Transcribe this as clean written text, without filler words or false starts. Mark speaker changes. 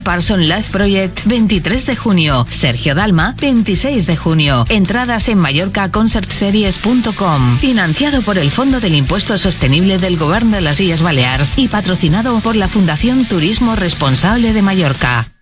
Speaker 1: Parson Life Project, 23 de junio. Sergio Dalma, 26 de junio. Entradas en mallorcaconcertseries.com. Financiado por el Fondo del Impuesto Sostenible del Govern de las Illes Balears y patrocinado por la Fundación Turismo Responsable de Mallorca.